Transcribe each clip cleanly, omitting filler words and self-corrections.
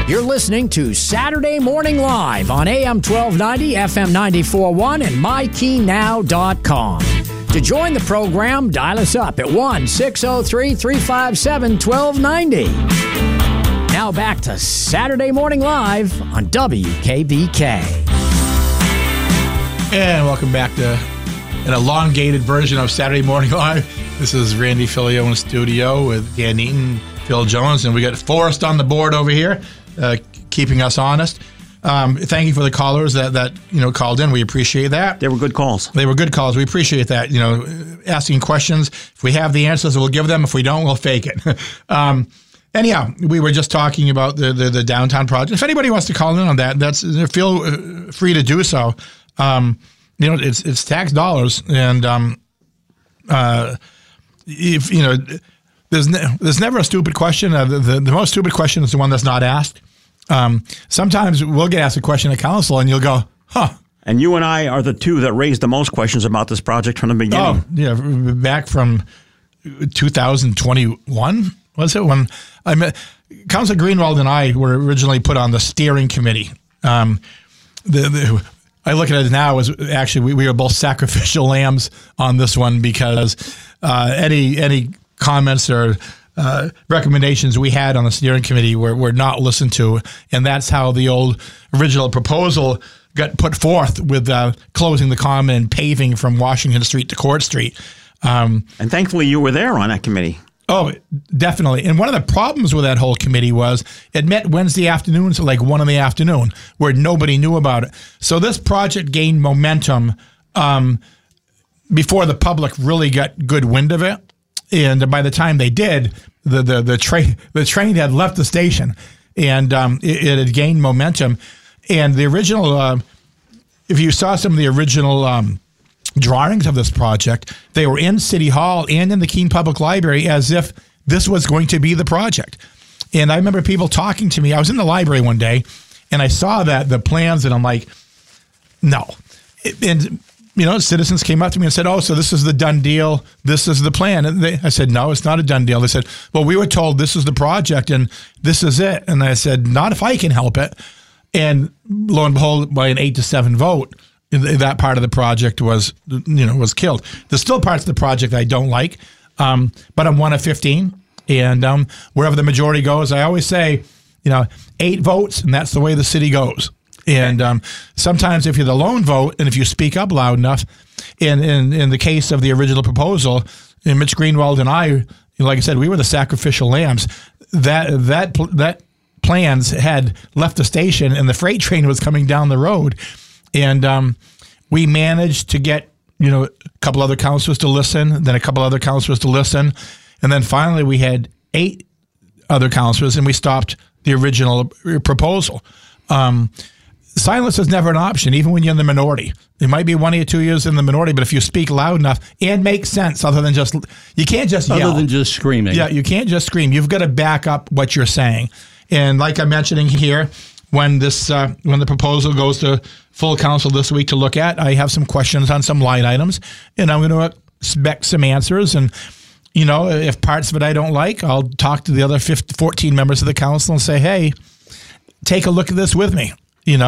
You're listening to Saturday Morning Live on AM 1290, FM 94.1, and MyKeyNow.com. To join the program, dial us up at 1-603-357-1290. Now back to Saturday Morning Live on WKBK. And welcome back to an elongated version of Saturday Morning Live. This is Randy Filio in the studio with Dan Eaton, Phil Jones, and we got Forrest on the board over here, keeping us honest. Thank you for the callers that called in. We appreciate that. They were good calls. We appreciate that. Asking questions. If we have the answers, we'll give them. If we don't, we'll fake it. Anyhow, we were just talking about the downtown project. If anybody wants to call in on that, feel free to do so. It's tax dollars, and there's never a stupid question. The most stupid question is the one that's not asked. Sometimes we'll get asked a question at council, and you'll go, huh. And you and I are the two that raised the most questions about this project from the beginning. Oh, yeah, back from 2021, was it? When I met Councilor Greenwald and I were originally put on the steering committee. I look at it now as actually we were both sacrificial lambs on this one, because any comments or recommendations we had on the steering committee were not listened to, and that's how the old original proposal got put forth with closing the common and paving from Washington Street to Court Street. And thankfully you were there on that committee. Oh, definitely. And one of the problems with that whole committee was it met Wednesday afternoons at like 1 in the afternoon, where nobody knew about it. So this project gained momentum before the public really got good wind of it. And by the time they did, the train had left the station, and it had gained momentum. And the original, if you saw some of the original drawings of this project, they were in City Hall and in the Keene Public Library as if this was going to be the project. And I remember people talking to me. I was in the library one day, and I saw the plans, and I'm like, no. And citizens came up to me and said, oh, so this is the done deal. This is the plan. And I said, no, it's not a done deal. They said, well, we were told this is the project and this is it. And I said, not if I can help it. And lo and behold, by an 8-7 vote, that part of the project was killed. There's still parts of the project I don't like, but I'm one of 15. And wherever the majority goes, I always say, 8 votes, and that's the way the city goes. And sometimes if you're the lone vote, and if you speak up loud enough, in the case of the original proposal, and Mitch Greenwald and I, like I said, we were the sacrificial lambs. That plans had left the station, and the freight train was coming down the road. And we managed to get, a couple other councilors to listen, then a couple other councilors to listen. And then finally we had 8 other councilors, and we stopped the original proposal. Silence is never an option, even when you're in the minority. It might be 1 or 2 years in the minority, but if you speak loud enough and make sense, you can't just yell. Other than just screaming. Yeah, you can't just scream. You've got to back up what you're saying. And like I'm mentioning here, when the proposal goes to full council this week to look at, I have some questions on some line items, and I'm going to expect some answers. And if parts of it I don't like, I'll talk to the other 14 members of the council and say, hey, take a look at this with me.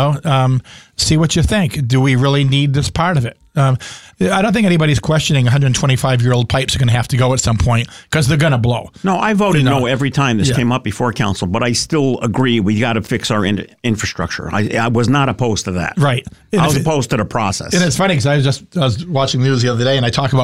See what you think. Do we really need this part of it? I don't think anybody's questioning 125-year-old pipes are going to have to go at some point, because they're going to blow. No, I voted no every time this came up before council, but I still agree we got to fix our infrastructure. I was not opposed to that. Right. I was opposed to the process. And it's funny because I was watching the news the other day, and I talk about